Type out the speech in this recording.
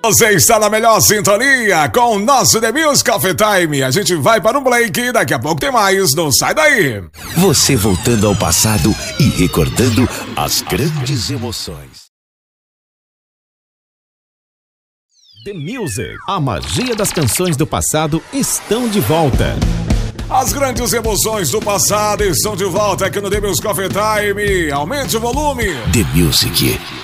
Você está na melhor sintonia com o nosso The Music Coffee Time. A gente vai para um break e daqui a pouco tem mais. Não sai daí. Você voltando ao passado e recordando as grandes emoções. The Music. A magia das canções do passado estão de volta. As grandes emoções do passado estão de volta aqui no The Music Coffee Time. Aumente o volume. The Music.